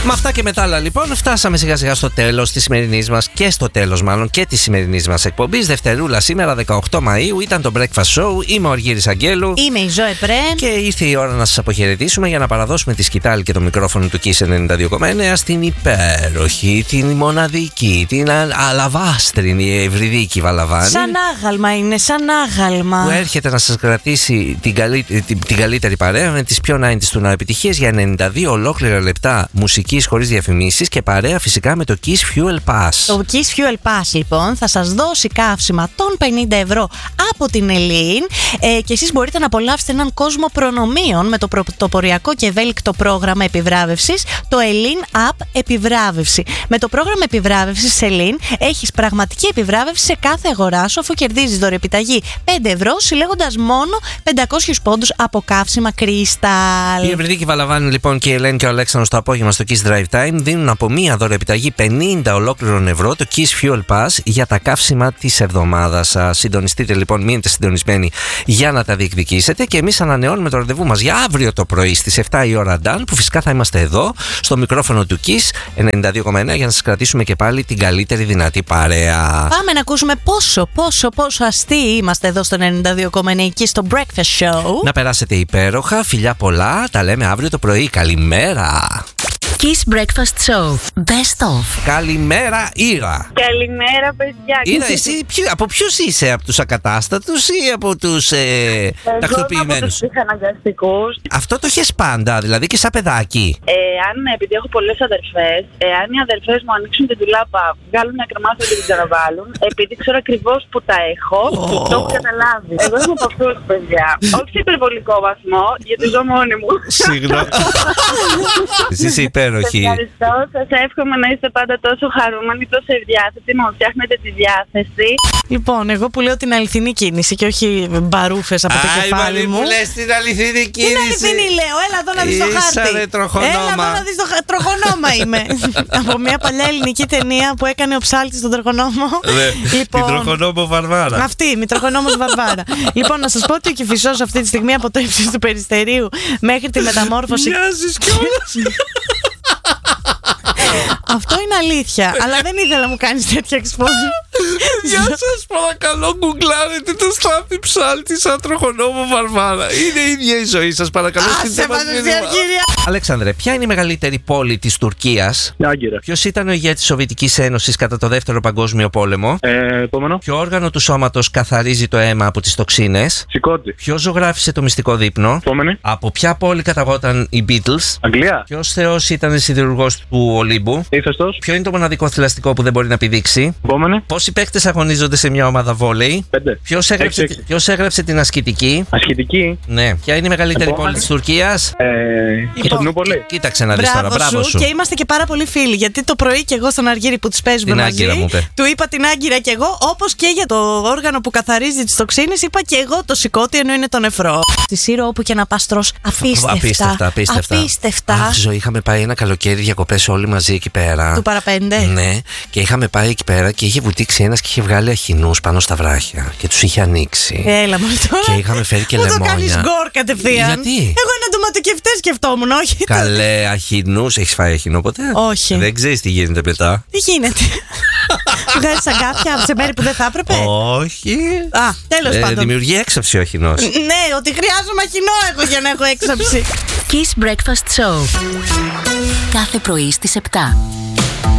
Με αυτά και μετά άλλα, λοιπόν, φτάσαμε σιγά σιγά στο τέλος της σημερινής μας και στο τέλος μάλλον και της σημερινής μας εκπομπής. Δευτερούλα σήμερα, 18 Μαΐου, ήταν το Breakfast Show. Είμαι ο Αργύρης Αγγέλου. Είμαι η Ζωέ Πρέ. Και ήρθε η ώρα να σας αποχαιρετήσουμε για να παραδώσουμε τη σκητάλη και το μικρόφωνο του Kiss 92,9 στην υπέροχη, την μοναδική, την αλαβάστρινη Ευρυδίκη Βαλαβάνη. Σαν άγαλμα είναι, σαν άγαλμα. Που έρχεται να σας κρατήσει την καλύτερη παρέα με τις πιο 90's του Now επιτυχίες για 92 ολόκληρα λεπτά μουσικής χωρίς διαφημίσεις και παρέα φυσικά με το Kiss Fuel Pass. Το Kiss Fuel Pass λοιπόν θα σας δώσει καύσιμα των 50 ευρώ από την Ελλήν και εσείς μπορείτε να απολαύσετε έναν κόσμο προνομίων με το πρωτοποριακό και ευέλικτο πρόγραμμα επιβράβευσης, το Ελλήν App Επιβράβευση. Με το πρόγραμμα επιβράβευσης Ελλήν έχεις πραγματική επιβράβευση σε κάθε αγορά σου, αφού κερδίζεις δωρεπιταγή 5 ευρώ συλλέγοντας μόνο 500 πόντους από καύσιμα Crystal. Η Ευρυδίκη Βαλαβάνη λοιπόν και η Ελένη και ο Αλέξανδρος το απόγευμα στο Kiss Drive Time δίνουν από μία δωρεπιταγή 50 ολόκληρων ευρώ, το Kiss Fuel Pass, για τα καύσιμα της εβδομάδας σας. Συντονιστείτε λοιπόν, μείνετε συντονισμένοι για να τα διεκδικήσετε και εμείς ανανεώνουμε το ραντεβού μας για αύριο το πρωί στις 7 η ώρα Dan, που φυσικά θα είμαστε εδώ στο μικρόφωνο του Kiss 92,1 για να σας κρατήσουμε και πάλι την καλύτερη δυνατή παρέα. Πάμε να ακούσουμε πόσο αστείοι είμαστε εδώ στο 92,9 εκεί στο Breakfast Show. Να περάσετε υπέροχα, φιλιά πολλά, τα λέμε αύριο το πρωί. Καλημέρα. Kiss Breakfast Show. Best of. Καλημέρα, Ήρα. Καλημέρα, παιδιά. Ήρα, εσύ από ποιους είσαι, από τους ακατάστατους ή από τους τακτοποιημένους? Από τους πιχαναγκαστικούς. Αυτό το έχεις πάντα, δηλαδή και σαν παιδάκι? Επειδή έχω πολλές αδερφές, αν οι αδερφές μου ανοίξουν την τουλάπα, βγάλουν μια κρεμάστρα και την ξαναβάλουν, επειδή ξέρω ακριβώς που τα έχω, το έχω καταλάβει. Εγώ είμαι από αυτούς, παιδιά. Όχι σε υπερβολικό βαθμό, γιατί ζω μόνη μου. Συγγνώμη. Εσύ είσαι υπέροχη. Ευχαριστώ. Σας εύχομαι να είστε πάντα τόσο χαρούμενοι, τόσο ευδιάθετοι, να μου φτιάχνετε τη διάθεση. Λοιπόν, εγώ που λέω την αληθινή κίνηση και όχι μπαρούφες από το κεφάλι μου. Μου λες την αληθινή κίνηση. Την αληθινή λέω, έλα εδώ να δεις το χάρτη. Ήσανε τροχονόμα. Έλα εδώ να δεις το τροχονόμα είμαι. Από μια παλιά ελληνική ταινία που έκανε ο ψάλτης στον τροχονόμο. Την τροχονόμο Βαρβάρα. Αυτή, η τροχονόμος Βαρβάρα. Λοιπόν, να σας πω ότι ο Κηφισός αυτή τη στιγμή από το ύψος του Περιστερίου μέχρι τη μεταμόρφωση. Μοιάζεις κιόλας. Αυτό είναι αλήθεια, αλλά δεν ήθελα να μου κάνεις τέτοια εξπόζη. Γεια σας, παρακαλώ, γκουγκλάρετε το Στάθη Ψάλτη σαν τροχονόμο Βαρβάρα. Είναι η ίδια η ζωή σας, παρακαλώ. Αλέξανδρε, ποια είναι η μεγαλύτερη πόλη της Τουρκίας? Άγκυρα. Ποιος ήταν ο ηγέτης της Σοβιετικής Ένωσης κατά το Δεύτερο Παγκόσμιο Πόλεμο? Επόμενο. Ποιο όργανο του σώματος καθαρίζει το αίμα από τις τοξίνες? Σηκώτη. Ποιος ζωγράφισε το μυστικό δείπνο? Επόμενη. Από ποια πόλη καταγόταν οι Beatles? Αγγλία. Ποιος θεός ήταν σιδηρουργός του Ολύμπου? Ύφεστος. Ποιο είναι το μοναδικό θηλαστικό που δεν μπορεί να πηδήξει? Επόμενη. Πόσοι παίκτες αγωνίζονται σε μια ομάδα βόλεϊ? 5. Ποιος έγραψε την ασκητική? Ασκητική. Ναι. Ποια είναι η μεγαλύτερη πόλη της Τουρκίας? Κωνσταντινούπολη. Κοίταξε να δεις τώρα. Μπράβο σου. Και είμαστε και πάρα πολύ φίλοι. Γιατί το πρωί και εγώ στον Αργύρη που τις παίζουμε την μαζί, Άγκυρα μου είπε. του είπα την Άγκυρα και εγώ, όπως και για το όργανο που καθαρίζει τις τοξίνες, είπα και εγώ το σηκώτη ενώ είναι το νεφρό. Στη Σύρο όπου και να πας τρως απίστευτα. Αχ, ζωή, είχαμε πάει ένα καλοκαίρι διακοπές όλοι μαζί εκεί πέρα. Του παραπέντε. Ναι, και είχαμε πάει εκεί πέρα και είχε βουτήξει ένας και είχε βγάλει αχινούς πάνω στα βράχια και τους είχε ανοίξει. Έλα μου τώρα. Και είχαμε φέρει και λεμόνια. Μου το κάνεις γκορ κατευθείαν. Γιατί? Εγώ ένα ντοματοκευτέ σκεφτόμουν, όχι. Καλέ, αχινούς. Έχεις φάει αχινό ποτέ? Όχι. Δεν ξέρεις τι γίνεται μετά. Τι γίνεται? Βγάζεις αγκάθια σε μέρη που δεν θα έπρεπε? Όχι. Α, τέλος πάντων. Δημιουργεί έξαψη ο αχινός. Ναι, ότι χρειάζομαι αχινό εγώ για να έχω έξαψη. Kiss Breakfast Show. Κάθε πρωί στις 7.